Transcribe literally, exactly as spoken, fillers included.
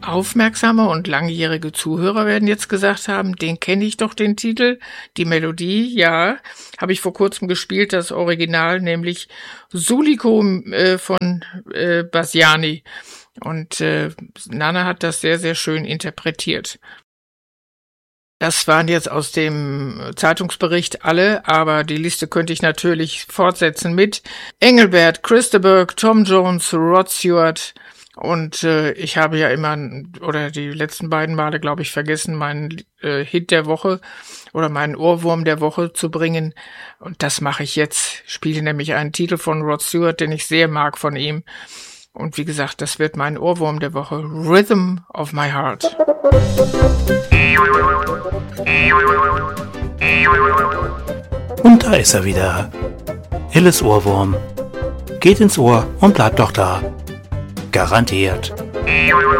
Aufmerksame und langjährige Zuhörer werden jetzt gesagt haben, den kenne ich doch, den Titel. Die Melodie, ja, habe ich vor kurzem gespielt, das Original, nämlich Suliko äh, von äh, Bassiani. Und äh, Nana hat das sehr, sehr schön interpretiert. Das waren jetzt aus dem Zeitungsbericht alle, aber die Liste könnte ich natürlich fortsetzen mit Engelbert, Chris de Burgh, Tom Jones, Rod Stewart. Und äh, ich habe ja immer, oder die letzten beiden Male, glaube ich, vergessen, meinen äh, Hit der Woche oder meinen Ohrwurm der Woche zu bringen. Und das mache ich jetzt. Ich spiele nämlich einen Titel von Rod Stewart, den ich sehr mag von ihm. Und wie gesagt, das wird mein Ohrwurm der Woche. Rhythm of My Heart. Und da ist er wieder. Hilles Ohrwurm. Geht ins Ohr und bleibt doch da. Garantiert.